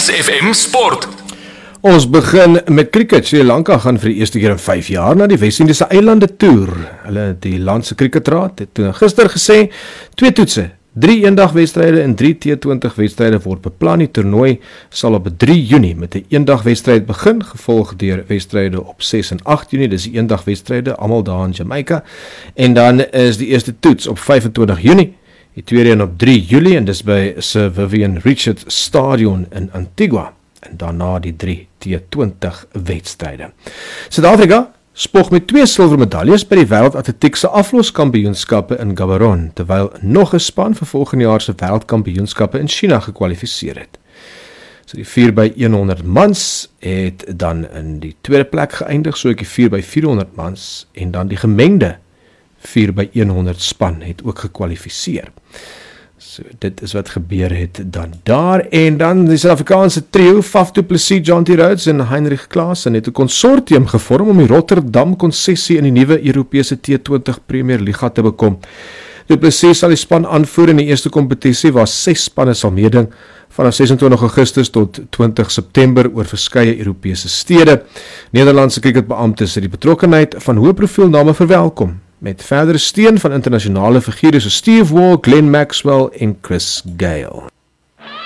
SFM Sport. Ons begin met cricket. Sri Lanka gaan vir die eerste keer in 5 jaar na die Wes-Indiese eilande toer. Hulle die landse cricketraad het gister gesê 2 toetse, 3 eendagwedstryde en 3 T20 wedstryde word beplan. Die toernooi sal op 3 Junie met 'n eendagwedstryd begin, gevolg deur wedstryde op 6 en 8 Junie. Dis die eendagwedstryde, almal daar in Jamaica. En dan is die eerste toets op 25 Junie. Die tweede een op 3 Julie en dis by Sir Vivian Richards Stadion in Antigua. En daarna die 3 T20 wedstryde. Suid-Afrika spog met 2 silwermedaljes by die wêreldatletiek se afloskampioenskappe in Gaborone, terwyl nog 'n span vir volgende jaar se wêreldkampioenskappe in China gekwalifiseer het. So die 4x100 mans het dan in die tweede plek geëindig, so ek die 4x400 mans en dan die gemengde 4x100 span het ook gekwalifiseer. So dit is wat gebeur het dan daar. En dan die Suid-Afrikaanse trio, Faf du Plessis, Jonty Rhodes en Heinrich Klaasen het 'n konsortium gevorm om die Rotterdam konsessie in die nuwe Europese T20 Premier Liga te bekom. Du Plessis sal die span aanvoer in die eerste kompetisie waar 6 spanne sal meeding vanaf 26 Augustus tot 20 September oor verskeie Europese stede. Nederlandse cricketbeamptes het die betrokkenheid van hoë profielname verwelkom, met verdere steun van internasionale figure soos Steve Waugh, Glenn Maxwell en Chris Gayle.